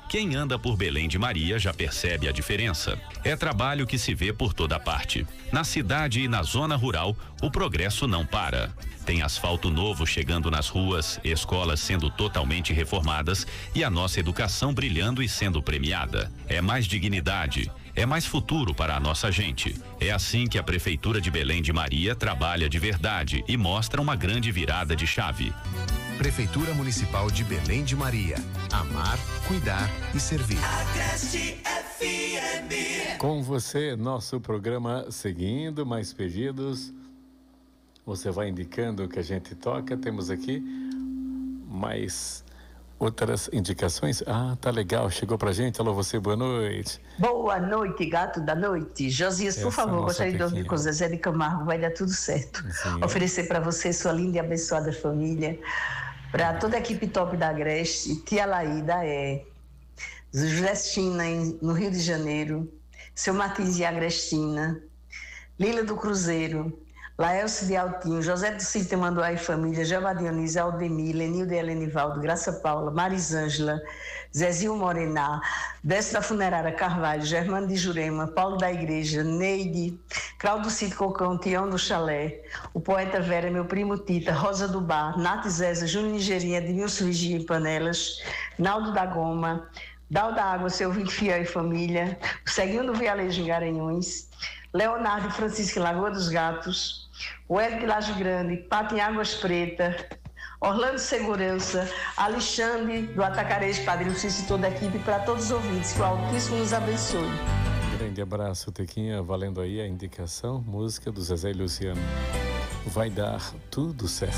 Quem anda por Belém de Maria já percebe a diferença. É trabalho que se vê por toda parte. Na cidade e na zona rural, o progresso não para. Tem asfalto novo chegando nas ruas, escolas sendo totalmente reformadas e a nossa educação brilhando e sendo premiada. É mais dignidade, é mais futuro para a nossa gente. É assim que a Prefeitura de Belém de Maria trabalha de verdade e mostra uma grande virada de chave. Prefeitura Municipal de Belém de Maria. Amar, cuidar e servir. Agreste FM. Com você, nosso programa seguindo, mais pedidos. Você vai indicando o que a gente toca. Temos aqui mais outras indicações. Ah, tá legal. Chegou pra gente. Alô, você, boa noite. Boa noite, gato da noite. Josias, por favor, gostaria de ouvir com Zezé de Camargo. Vai dar tudo certo. Sim, oferecer para você, sua linda e abençoada família. Para toda a equipe top da Agreste, tia Laída Justina no Rio de Janeiro, seu Martins e Agrestina, Lila do Cruzeiro, Laelce de Altinho, José do Cid Manduá e família, Jeová Dionísio, Aldemir, Lenildo e Helenivaldo, Graça Paula, Marisângela, Zezinho Morená, Décio da Funerária Carvalho, Germano de Jurema, Paulo da Igreja, Neide, Claudio Cid Cocão, Tião do Chalé, o poeta Vera, meu primo Tita, Rosa do Bar, Nath Zeza, Júnior Nigerinha, Edmilson Vigia em Panelas, Naldo da Goma, Dal da Água, seu Vic Fiel e família, o Ceguinho do Vialejo em Garanhuns, Leonardo e Francisco em Lagoa dos Gatos, o Ed de Laje Grande, Pato em Águas Pretas, Orlando Segurança, Alexandre do Atacarejo, Padrinho Cício e toda a equipe, para todos os ouvintes, que o Altíssimo nos abençoe. Grande abraço, Tequinha, valendo aí a indicação, música do Zezé e Luciano. Vai dar tudo certo.